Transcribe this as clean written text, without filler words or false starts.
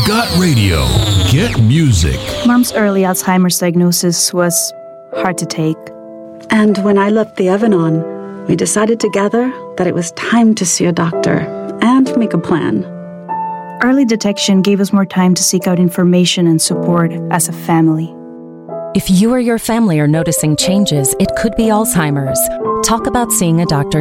Got radio. Get music. Mom's early Alzheimer's diagnosis was hard to take. And when I left the Evan-On, we decided together that it was time to see a doctor and make a plan. Early detection gave us more time to seek out information and support as a family. If you or your family are noticing changes, it could be Alzheimer's. Talk about seeing a doctor